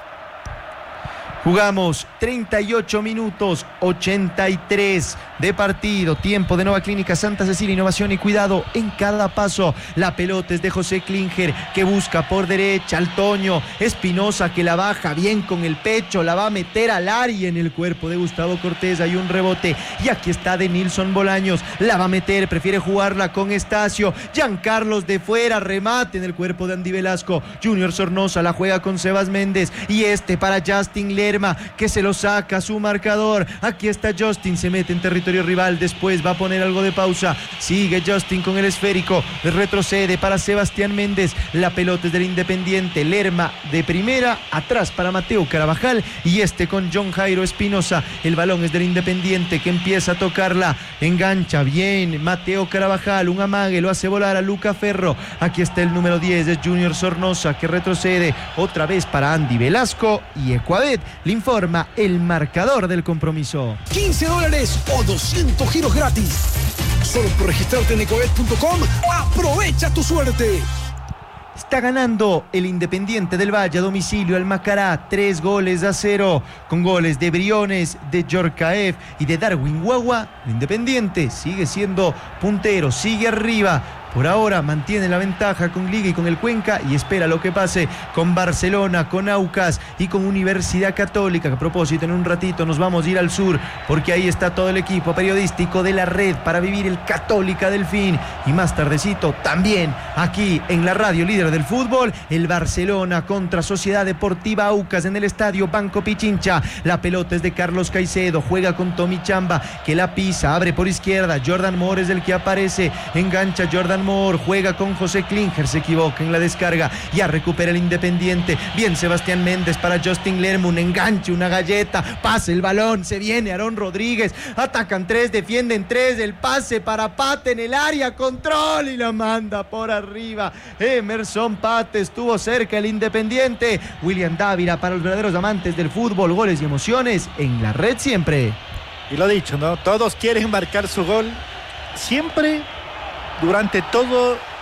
A: Jugamos treinta y ocho minutos, ochenta y tres de partido. Tiempo de Nova Clínica Santa Cecilia, innovación y cuidado en cada paso. La pelota es de José Klinger que busca por derecha al Toño. Espinosa que la baja bien con el pecho, la va a meter al área en el cuerpo de Gustavo Cortés. Hay un rebote y aquí está de Nilson Bolaños. La va a meter, prefiere jugarla con Estacio. Giancarlos de fuera, remate en el cuerpo de Andy Velasco. Junior Sornosa la juega con Sebas Méndez y este para Justin Lerma que se lo saca su marcador. Aquí está Justin, se mete en territorio rival, después va a poner algo de pausa, sigue Justin con el esférico, retrocede para Sebastián Méndez, la pelota es del Independiente, Lerma de primera, atrás para Mateo Carabajal y este con John Jairo Espinosa, el balón es del Independiente que empieza a tocarla, engancha bien Mateo Carabajal, un amague, lo hace volar a Luca Ferro, aquí está el número diez, es Junior Sornosa que retrocede otra vez para Andy Velasco y Ecuadet le informa el marcador del compromiso.
D: quince dólares o doscientos giros gratis. Solo por registrarte en ecobet punto com. Aprovecha tu suerte.
A: Está ganando el Independiente del Valle a domicilio al Macará, tres goles a cero, con goles de Briones, de Djorkaeff y de Darwin Guagua. El Independiente sigue siendo puntero, sigue arriba. Por ahora mantiene la ventaja con Liga y con el Cuenca y espera lo que pase con Barcelona, con Aucas y con Universidad Católica. A propósito, en un ratito nos vamos a ir al sur porque ahí está todo el equipo periodístico de la red para vivir el Católica Delfín. Y más tardecito también aquí en la radio líder del fútbol, el Barcelona contra Sociedad Deportiva Aucas en el estadio Banco Pichincha. La pelota es de Carlos Caicedo, juega con Tommy Chamba que la pisa, abre por izquierda. Jordan Moore es el que aparece, engancha Jordan Moore, juega con José Klinger, se equivoca en la descarga, ya recupera el Independiente, bien Sebastián Méndez para Justin Lerma, un enganche, una galleta, pase el balón, se viene Aarón Rodríguez, atacan tres, defienden tres, el pase para Pate en el área, control y la manda por arriba, Emerson Pate, estuvo cerca el Independiente. William Dávila para los verdaderos amantes del fútbol, goles y emociones en la red siempre.
B: Y lo dicho, ¿no? Todos quieren marcar su gol siempre. Durante todo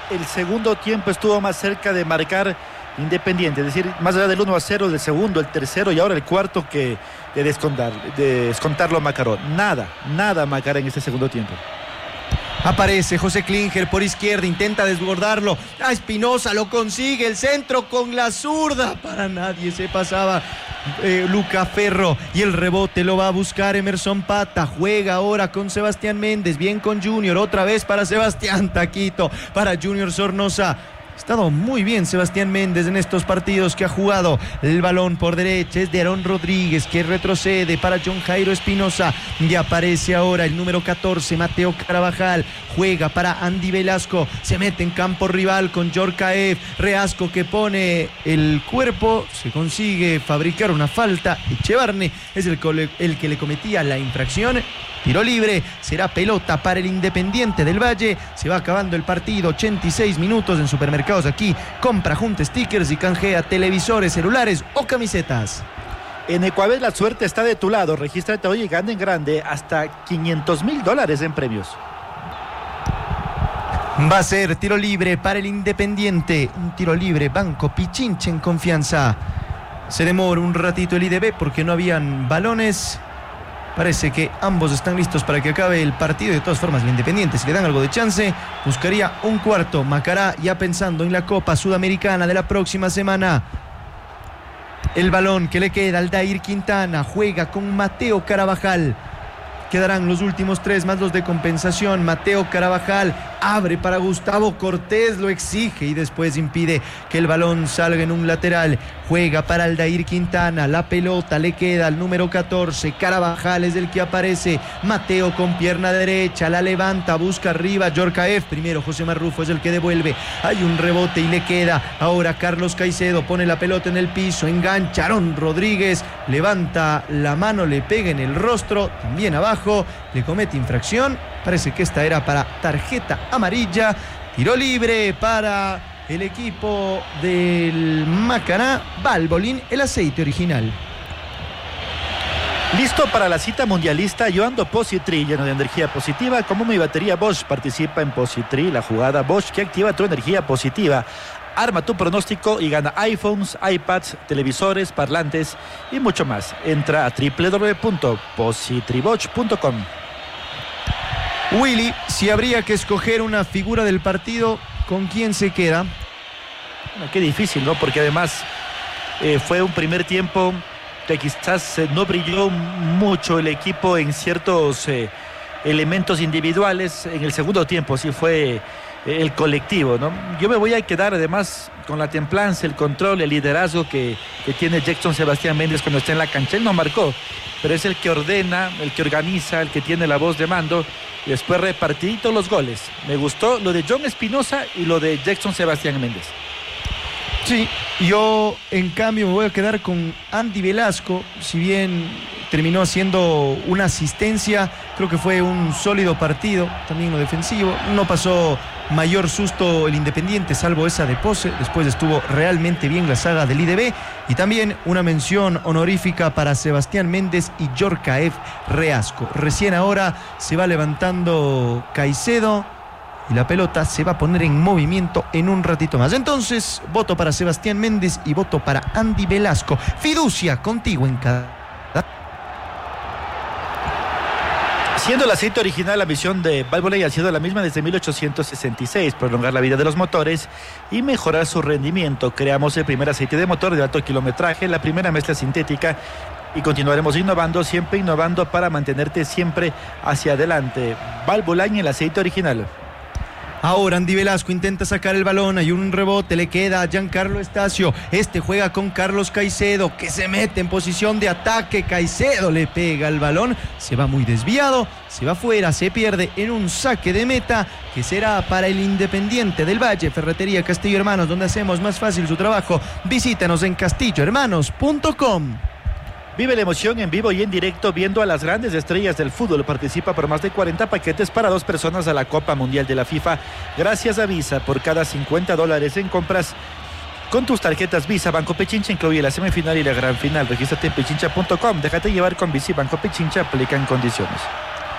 B: el segundo tiempo estuvo más cerca de marcar Independiente, es decir, más allá del uno a cero, del segundo, el tercero y ahora el cuarto, que de descontar, de descontarlo a Macaró. Nada, nada Macará en este segundo tiempo.
A: Aparece José Klinger por izquierda, intenta desbordarlo. A Espinosa lo consigue, el centro con la zurda. Para nadie se pasaba eh, Luca Ferro. Y el rebote lo va a buscar Emerson Pata. Juega ahora con Sebastián Méndez, bien con Junior. Otra vez para Sebastián Taquito, para Junior Sornosa. Ha estado muy bien Sebastián Méndez en estos partidos que ha jugado. El balón por derecha es de Aarón Rodríguez, que retrocede para John Jairo Espinosa. Y aparece ahora el número catorce, Mateo Carabajal. Juega para Andy Velasco. Se mete en campo rival con Yorkaev. Reasco, que pone el cuerpo. Se consigue fabricar una falta. Echevarne es el, el que le cometía la infracción. Tiro libre, será pelota para el Independiente del Valle. Se va acabando el partido, ochenta y seis minutos. En Supermercados Aquí compra junta stickers y canjea televisores, celulares o camisetas.
B: En Ecuador la suerte está de tu lado. Regístrate hoy y gana en grande hasta quinientos mil dólares en premios.
A: Va a ser tiro libre para el Independiente. Un tiro libre, Banco Pichincha en confianza. Se demora un ratito el I D B porque no habían balones. Parece que ambos están listos para que acabe el partido. De todas formas, el Independiente, si le dan algo de chance, buscaría un cuarto. Macará ya pensando en la Copa Sudamericana de la próxima semana. El balón que le queda al Dair Quintana. Juega con Mateo Carabajal. Quedarán los últimos tres más los de compensación. Mateo Carabajal abre para Gustavo Cortés, lo exige y después impide que el balón salga en un lateral. Juega para Aldair Quintana, la pelota le queda al número catorce. Carabajal es el que aparece. Mateo con pierna derecha, la levanta, busca arriba Yorkaev. Primero José Marrufo es el que devuelve. Hay un rebote y le queda ahora Carlos Caicedo. Pone la pelota en el piso, engancha Aarón Rodríguez, levanta la mano, le pega en el rostro, también abajo, le comete infracción. Parece que esta era para tarjeta amarilla. Tiro libre para el equipo del Macará. Valvoline, el aceite original.
B: Listo para la cita mundialista. Yo ando Positri, lleno de energía positiva. Como mi batería Bosch, participa en Positri, la jugada Bosch que activa tu energía positiva. Arma tu pronóstico y gana iPhones, iPads, televisores, parlantes y mucho más. Entra a doble u doble u doble u punto positribosch punto com.
A: Willy, si habría que escoger una figura del partido, ¿con quién se queda?
B: Bueno, qué difícil, ¿no? Porque además eh, fue un primer tiempo que quizás eh, no brilló mucho el equipo en ciertos eh, elementos individuales. En el segundo tiempo sí fue eh, el colectivo, ¿no? Yo me voy a quedar además con la templanza, el control, el liderazgo que, que tiene Jackson Sebastián Méndez cuando está en la cancha. Él no marcó, pero es el que ordena, el que organiza, el que tiene la voz de mando. Y después repartidito los goles. Me gustó lo de John Espinosa y lo de Jackson Sebastián Méndez.
A: Sí, yo en cambio me voy a quedar con Andy Velasco. Si bien terminó haciendo una asistencia, creo que fue un sólido partido, también lo defensivo. No pasó mayor susto el Independiente, salvo esa de Pose. Después estuvo realmente bien la saga del I D B. Y también una mención honorífica para Sebastián Méndez y Yorkaev Reasco. Recién ahora se va levantando Caicedo y la pelota se va a poner en movimiento en un ratito más. Entonces, voto para Sebastián Méndez y voto para Andy Velasco. Fiducia contigo en cada...
B: Siendo el aceite original, la misión de Valvoline ha sido la misma desde mil ochocientos sesenta y seis, prolongar la vida de los motores y mejorar su rendimiento. Creamos el primer aceite de motor de alto kilometraje, la primera mezcla sintética y continuaremos innovando, siempre innovando para mantenerte siempre hacia adelante. Valvoline, el aceite original.
A: Ahora Andy Velasco intenta sacar el balón, hay un rebote, le queda a Giancarlo Estacio. Este juega con Carlos Caicedo, que se mete en posición de ataque. Caicedo le pega el balón, se va muy desviado, se va fuera, se pierde en un saque de meta que será para el Independiente del Valle. Ferretería Castillo Hermanos, donde hacemos más fácil su trabajo. Visítanos en castillo hermanos punto com.
B: Vive la emoción en vivo y en directo viendo a las grandes estrellas del fútbol. Participa por más de cuarenta paquetes para dos personas a la Copa Mundial de la FIFA. Gracias a Visa, por cada cincuenta dólares en compras con tus tarjetas Visa, Banco Pichincha incluye la semifinal y la gran final. Regístrate en pichincha punto com. Déjate llevar con Visa y Banco Pichincha. Aplican condiciones.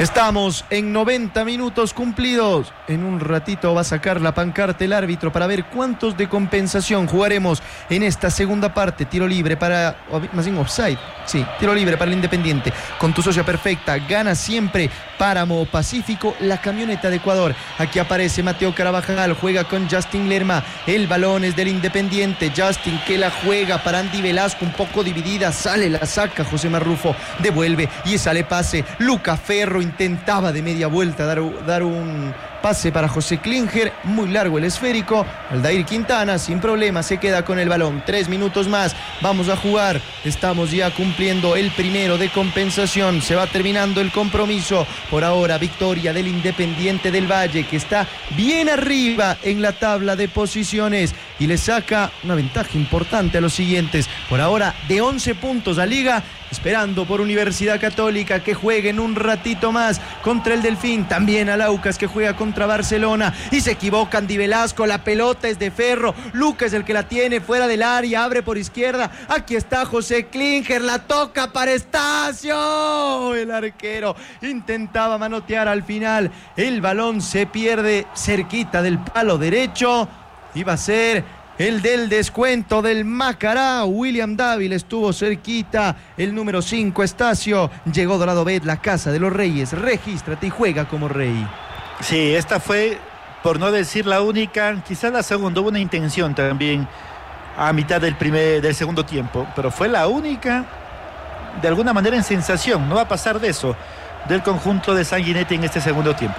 A: Estamos en noventa minutos cumplidos. En un ratito va a sacar la pancarta el árbitro para ver cuántos de compensación jugaremos en esta segunda parte. Tiro libre para, más bien offside. Sí, tiro libre para el Independiente. Con tu socia perfecta, gana siempre Páramo Pacífico, la camioneta de Ecuador. Aquí aparece Mateo Carabajal, juega con Justin Lerma. El balón es del Independiente. Justin que la juega para Andy Velasco, un poco dividida. Sale, la saca José Marrufo. Devuelve y sale pase. Luca Ferro intentaba de media vuelta dar, dar un pase para José Klinger, muy largo el esférico. Aldair Quintana sin problema se queda con el balón. Tres minutos más, vamos a jugar. Estamos ya cumpliendo el primero de compensación. Se va terminando el compromiso. Por ahora, victoria del Independiente del Valle, que está bien arriba en la tabla de posiciones y le saca una ventaja importante a los siguientes. Por ahora, de once puntos a Liga, esperando por Universidad Católica que juegue en un ratito más contra el Delfín, también al Aucas que juega contra Barcelona y se equivoca Andy Velasco, la pelota es de Ferro, Luca es el que la tiene fuera del área, abre por izquierda, aquí está José Klinger, la toca para Estacio, el arquero intentaba manotear al final, el balón se pierde cerquita del palo derecho, iba a ser el del descuento del Macará. William Dávila estuvo cerquita. El número cinco, Estacio. Llegó Dorado Bet, la casa de los Reyes. Regístrate y juega como rey.
B: Sí, esta fue, por no decir la única, quizás la segunda, hubo una intención también a mitad del primer, del segundo tiempo, pero fue la única, de alguna manera en sensación. No va a pasar de eso, del conjunto de Sanguinetti en este segundo tiempo.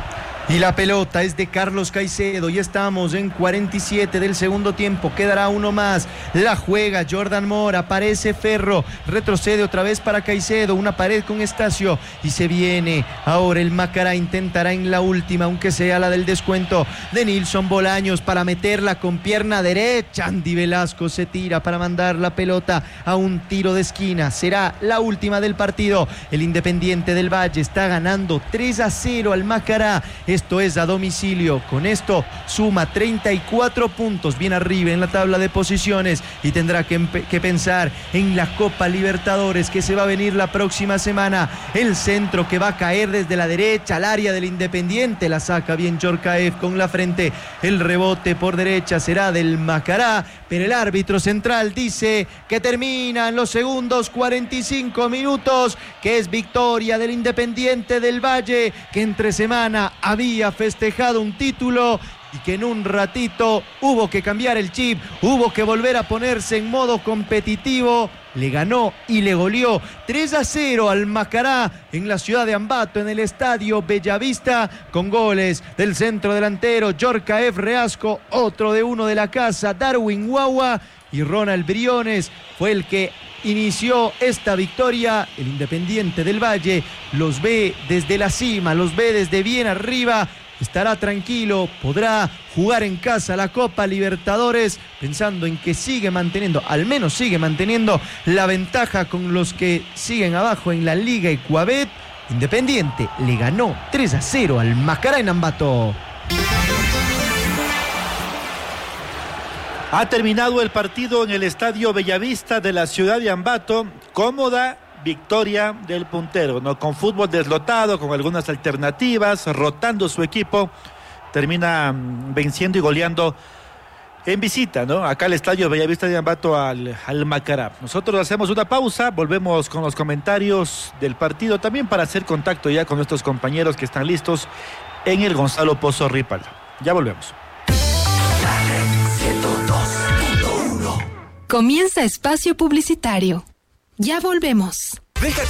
A: Y la pelota es de Carlos Caicedo. Ya estamos en cuarenta y siete del segundo tiempo. Quedará uno más. La juega Jordan Mora. Aparece Ferro. Retrocede otra vez para Caicedo. Una pared con Estacio. Y se viene. Ahora el Macará intentará en la última, aunque sea la del descuento de Nilson Bolaños, para meterla con pierna derecha. Andy Velasco se tira para mandar la pelota a un tiro de esquina. Será la última del partido. El Independiente del Valle está ganando tres a cero al Macará. Esto es a domicilio. Con esto suma treinta y cuatro puntos, bien arriba en la tabla de posiciones, y tendrá que, que pensar en la Copa Libertadores que se va a venir la próxima semana. El centro que va a caer desde la derecha al área del Independiente, la saca bien Djorkaeff con la frente. El rebote por derecha será del Macará, pero el árbitro central dice que terminan los segundos cuarenta y cinco minutos, que es victoria del Independiente del Valle, que entre semana había festejado un título y que en un ratito hubo que cambiar el chip, hubo que volver a ponerse en modo competitivo. Le ganó y le goleó tres a cero al Macará en la ciudad de Ambato, en el estadio Bellavista, con goles del centro delantero Djorkaeff Reasco, otro de uno de la casa, Darwin Guagua, y Ronald Briones fue el que inició esta victoria. El Independiente del Valle los ve desde la cima, los ve desde bien arriba. Estará tranquilo, podrá jugar en casa la Copa Libertadores, pensando en que sigue manteniendo, al menos sigue manteniendo la ventaja con los que siguen abajo en la Liga Ecuabet. Independiente le ganó tres a cero al Macará en Ambato.
B: Ha terminado el partido en el estadio Bellavista de la ciudad de Ambato. Cómoda victoria del puntero, ¿no? Con fútbol deslotado, con algunas alternativas, rotando su equipo, termina venciendo y goleando en visita, ¿no? Acá al estadio Bellavista de Ambato al, al Macará. Nosotros hacemos una pausa, volvemos con los comentarios del partido, también para hacer contacto ya con nuestros compañeros que están listos en el Gonzalo Pozo Ripalda. Ya volvemos.
E: Comienza espacio publicitario. Ya volvemos.
D: Déjate